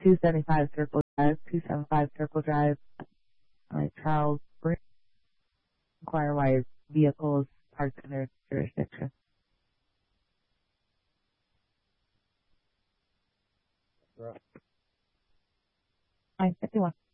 275 Circle Drive, 275 Circle Drive, Charles Brink, inquire why his vehicle is parked in their jurisdiction. 951.